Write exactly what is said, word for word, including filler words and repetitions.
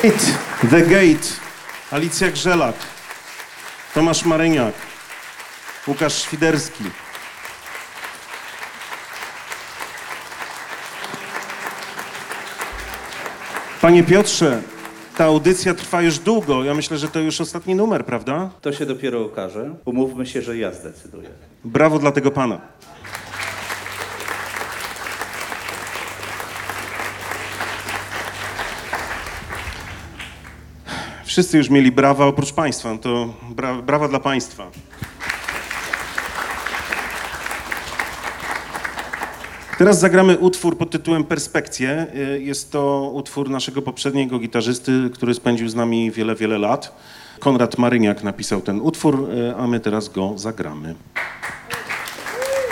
The Gate, Alicja Grzelak, Tomasz Maryniak, Łukasz Świderski. Panie Piotrze, ta audycja trwa już długo. Ja myślę, że to już ostatni numer, prawda? To się dopiero okaże. Umówmy się, że ja zdecyduję. Brawo dla tego pana. Wszyscy już mieli brawa oprócz państwa. To bra brawa dla państwa. Teraz zagramy utwór pod tytułem Perspekcje. Jest to utwór naszego poprzedniego gitarzysty, który spędził z nami wiele, wiele lat. Konrad Maryniak napisał ten utwór, a my teraz go zagramy.